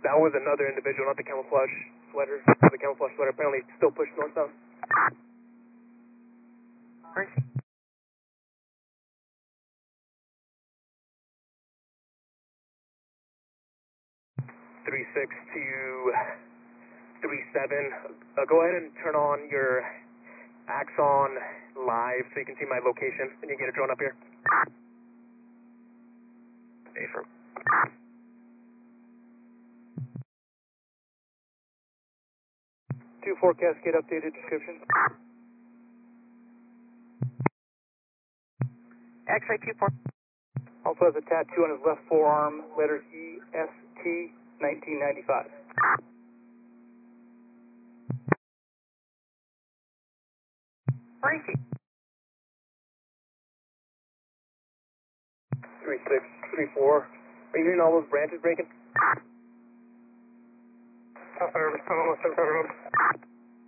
That was another individual, not the camouflage sweater. The camouflage sweater apparently still pushed north-south. Great. 36 to 37. Go ahead and turn on your Axon live so you can see my location and you get a drone up here. Affirm. 2-4 Cascade updated description. X-ray 2-4. Also has a tattoo on his left forearm, letters EST 1995. Breaking. 36, 34. Are you hearing all those branches breaking? I'm almost in front of him.